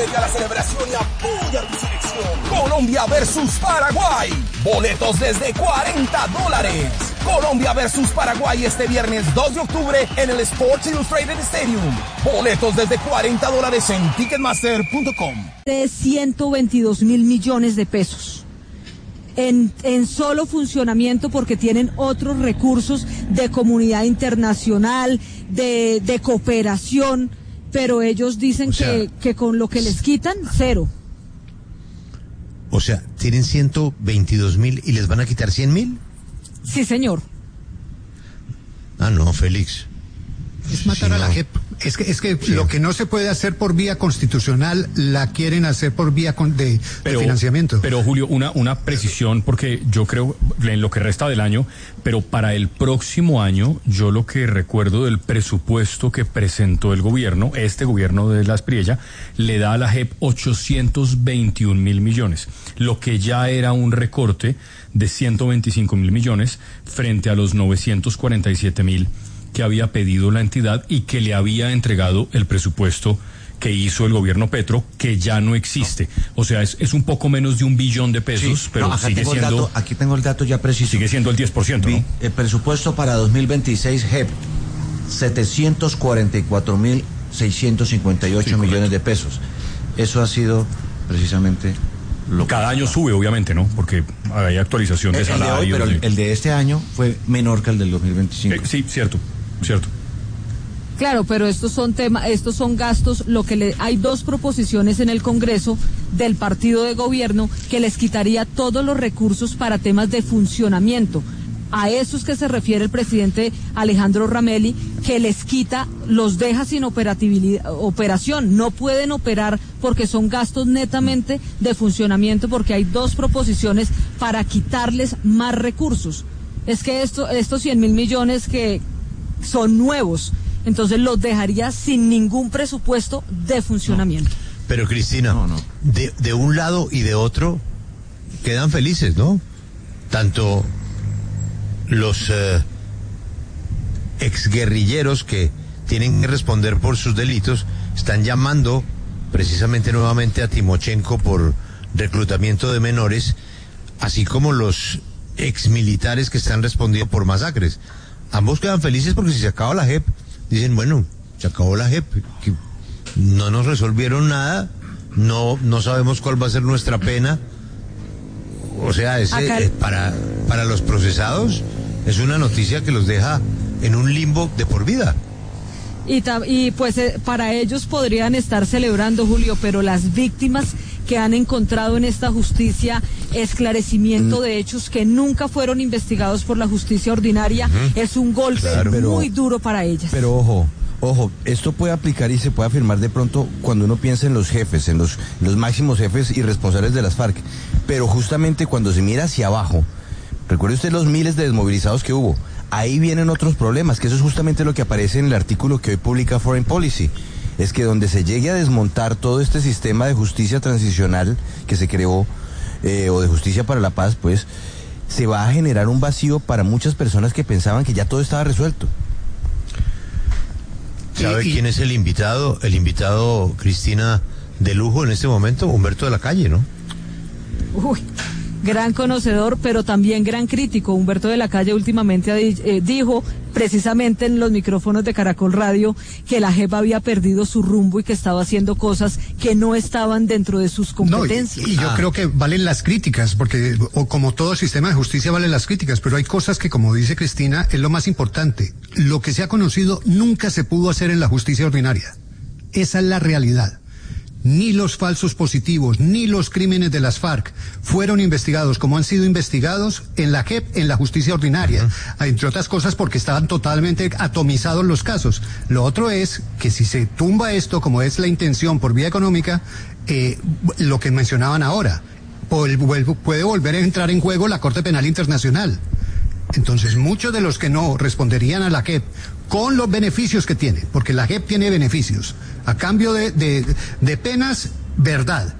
Únete a la celebración y apoya a tu selección. Colombia versus Paraguay. Boletos desde $40. Colombia versus Paraguay este viernes 2 de octubre en el Sports Illustrated Stadium. Boletos desde $40 en Ticketmaster.com. De 122.000 millones de pesos. En solo funcionamiento, porque tienen otros recursos de comunidad internacional, de cooperación, pero ellos dicen que con lo que les quitan, cero. O sea, tienen 122.000 y les van a quitar 100.000. Sí, señor. Ah, no, Félix. Es matar a la JEP. Es que sí. Lo que no se puede hacer por vía constitucional, la quieren hacer por vía de financiamiento. Pero Julio, una precisión, porque yo creo, en lo que resta del año, pero para el próximo año, yo lo que recuerdo del presupuesto que presentó el gobierno, este gobierno de la Aspriella, le da a la JEP 821.000 millones, lo que ya era un recorte de 125.000 millones frente a los 947.000 que había pedido la entidad y que le había entregado el presupuesto que hizo el gobierno Petro, que ya no existe. O sea, es un poco menos de $1 billón, sí, pero sigue siendo... Aquí tengo el dato ya preciso. Sigue siendo el 10%, ¿no? El presupuesto para 2026, JEP, 744.658 millones de pesos. Eso ha sido precisamente... Cada año sube, obviamente, ¿no? Porque hay actualización de salarios. Pero el de este año fue menor que el del 2025. Sí, cierto. Claro, pero estos son gastos. Hay dos proposiciones en el Congreso del partido de gobierno que les quitaría todos los recursos para temas de funcionamiento. A eso es que se refiere el presidente Alejandro Ramelli, que les quita, los deja sin operación. No pueden operar porque son gastos netamente de funcionamiento, porque hay dos proposiciones para quitarles más recursos. Es que estos 100.000 millones que son nuevos, entonces los dejaría sin ningún presupuesto de funcionamiento. Pero Cristina, de un lado y de otro quedan felices, ¿no? Tanto los exguerrilleros que tienen que responder por sus delitos están llamando precisamente nuevamente a Timochenko por reclutamiento de menores, así como los exmilitares que están respondiendo por masacres. Ambos quedan felices porque si se acaba la JEP, dicen, bueno, se acabó la JEP, que no nos resolvieron nada, no sabemos cuál va a ser nuestra pena. O sea, para los procesados es una noticia que los deja en un limbo de por vida. Y pues para ellos podrían estar celebrando, Julio, pero las víctimas que han encontrado en esta justicia esclarecimiento de hechos que nunca fueron investigados por la justicia ordinaria, es un golpe muy duro para ellas. Pero ojo, esto puede aplicar y se puede afirmar de pronto cuando uno piensa en los jefes, en los máximos jefes y responsables de las FARC, pero justamente cuando se mira hacia abajo, recuerde usted los miles de desmovilizados que hubo, ahí vienen otros problemas, que eso es justamente lo que aparece en el artículo que hoy publica Foreign Policy, es que donde se llegue a desmontar todo este sistema de justicia transicional que se creó, o de justicia para la paz, pues, se va a generar un vacío para muchas personas que pensaban que ya todo estaba resuelto. ¿Sabe quién es el invitado? El invitado, Cristina, de lujo en este momento, Humberto de la Calle, ¿no? Uy, gran conocedor, pero también gran crítico. Humberto de la Calle últimamente dijo, precisamente en los micrófonos de Caracol Radio, que la JEP había perdido su rumbo y que estaba haciendo cosas que no estaban dentro de sus competencias. Y yo creo que valen las críticas, porque como todo sistema de justicia valen las críticas, pero hay cosas que, como dice Cristina, es lo más importante. Lo que se ha conocido nunca se pudo hacer en la justicia ordinaria. Esa es la realidad. Ni los falsos positivos, ni los crímenes de las FARC fueron investigados como han sido investigados en la JEP, en la justicia ordinaria, entre otras cosas porque estaban totalmente atomizados los casos. Lo otro es que si se tumba esto, como es la intención por vía económica, lo que mencionaban ahora, puede volver a entrar en juego la Corte Penal Internacional. Entonces, muchos de los que no responderían a la JEP con los beneficios que tiene, porque la JEP tiene beneficios, a cambio de penas, verdad.